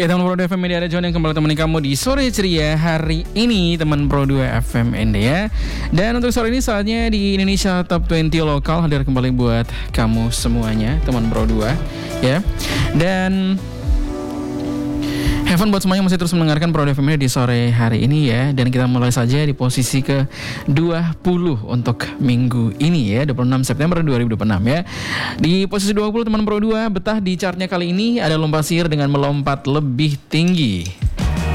Ya teman Pro 2 FM Media, ada John yang kembali temani kamu di sore ceria hari ini, teman Pro 2 FM ND ya. Dan untuk sore ini saatnya di Indonesia Top 20 Lokal hadir kembali buat kamu semuanya, teman Pro 2 ya. Dan Heaven buat semuanya masih terus mendengarkan Pro 2 FM di sore hari ini ya. Dan kita mulai saja di posisi ke-20 untuk minggu ini ya, 26 September 2026 ya. Di posisi 20 teman Pro 2 betah di chartnya kali ini ada Lompat Sihir dengan melompat lebih tinggi.